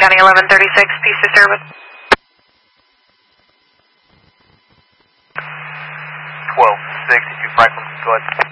County 1136, peace to service. 1262 Franklin, go ahead.